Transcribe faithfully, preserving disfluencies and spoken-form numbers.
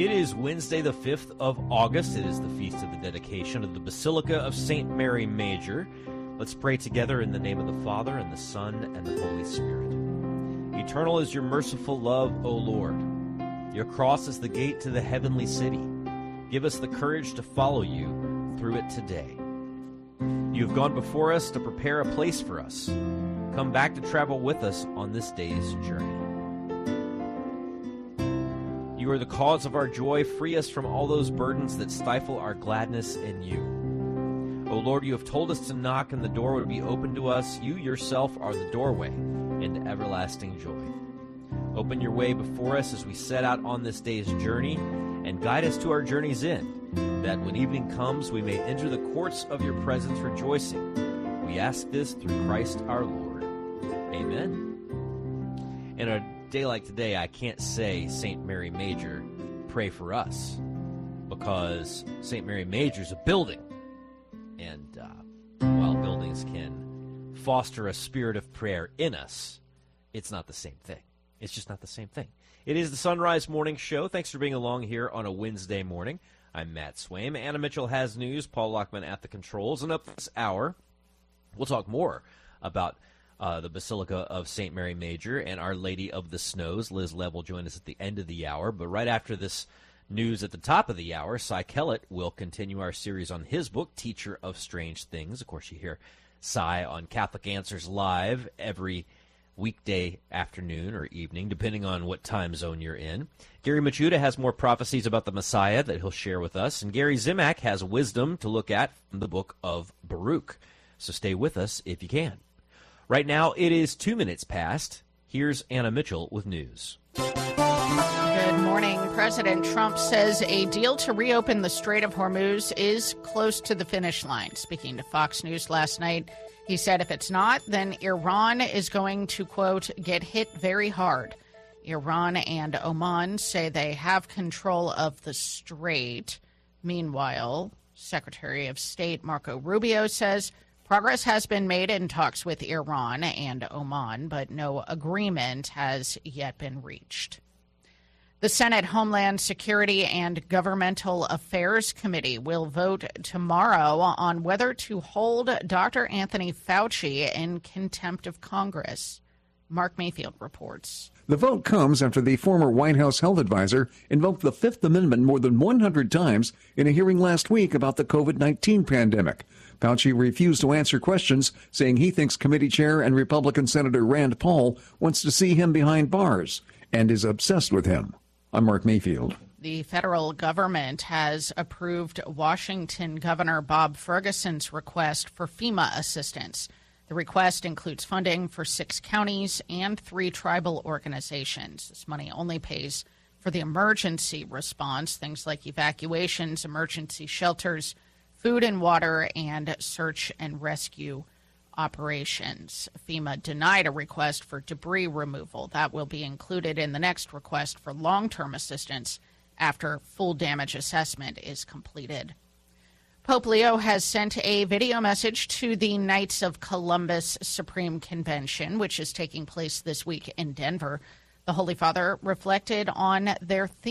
It is Wednesday, the fifth of August. It is the feast of the dedication of the Basilica of Saint Mary Major. Let's pray together in the name of the Father, and the Son, and the Holy Spirit. Eternal is your merciful love, O Lord. Your cross is the gate to the heavenly city. Give us the courage to follow you through it today. You have gone before us to prepare a place for us. Come back to travel with us on this day's journey. You are the cause of our joy. Free us from all those burdens that stifle our gladness in you. O Lord, you have told us to knock and the door would be open to us. You yourself are the doorway into everlasting joy. Open your way before us as we set out on this day's journey, and guide us to our journey's end, that when evening comes we may enter the courts of your presence rejoicing. We ask this through Christ our Lord. Amen. In a day like today, I can't say Saint Mary Major, pray for us, because Saint Mary Major is a building. And uh, while buildings can foster a spirit of prayer in us, it's not the same thing. It's just not the same thing. It is the Sunrise Morning Show. Thanks for being along here on a Wednesday morning. I'm Matt Swaim. Anna Mitchell has news. Paul Lockman at the controls. And up this hour, we'll talk more about uh, the Basilica of Saint Mary Major and Our Lady of the Snows. Liz Lev will join us at the end of the hour. But right after this news at the top of the hour, Cy Kellett will continue our series on his book, Teacher of Strange Things. Of course, you hear Cy on Catholic Answers Live every weekday afternoon or evening, depending on what time zone you're in. Gary Machuda has more prophecies about the Messiah that he'll share with us, and Gary Zimak has wisdom to look at from the book of Baruch. So stay with us if you can. Right now, it is two minutes past. Here's Anna Mitchell with news. Good morning. President Trump says a deal to reopen the Strait of Hormuz is close to the finish line. Speaking to Fox News last night, he said if it's not, then Iran is going to, quote, get hit very hard. Iran and Oman say they have control of the strait. Meanwhile, Secretary of State Marco Rubio says progress has been made in talks with Iran and Oman, but no agreement has yet been reached. The Senate Homeland Security and Governmental Affairs Committee will vote tomorrow on whether to hold Doctor Anthony Fauci in contempt of Congress. Mark Mayfield reports. The vote comes after the former White House health advisor invoked the Fifth Amendment more than one hundred times in a hearing last week about the COVID nineteen pandemic. Fauci refused to answer questions, saying he thinks committee chair and Republican Senator Rand Paul wants to see him behind bars and is obsessed with him. I'm Mark Mayfield. The federal government has approved Washington Governor Bob Ferguson's request for FEMA assistance. The request includes funding for six counties and three tribal organizations. This money only pays for the emergency response, things like evacuations, emergency shelters, food and water, and search and rescue operations. FEMA denied a request for debris removal. That will be included in the next request for long-term assistance after full damage assessment is completed. Pope Leo has sent a video message to the Knights of Columbus Supreme Convention, which is taking place this week in Denver. The Holy Father reflected on their theme